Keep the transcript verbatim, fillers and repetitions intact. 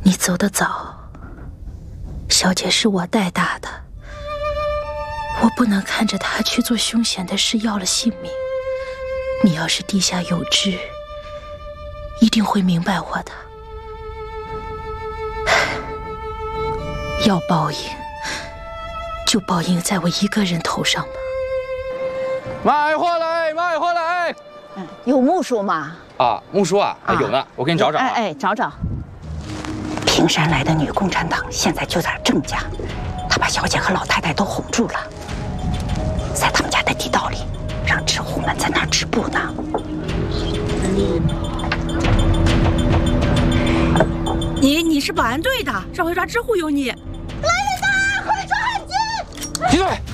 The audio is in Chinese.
你走得早，小姐是我带大的，我不能看着她去做凶险的事，要了性命。你要是地下有知，一定会明白我的。要报应，就报应在我一个人头上吧。 卖货来，卖货来！ 嗯，有木梳吗？ 啊，木梳啊，啊有呢，我给你找找、啊。 哎哎，找找。平山来的女共产党现在就在郑家，她把小姐和老太太都哄住了，在他们家的地道里，让知户们在那儿织布呢。 你你是保安队的，上回抓知户有你。 来人呐，快抓汉奸！ 闭嘴！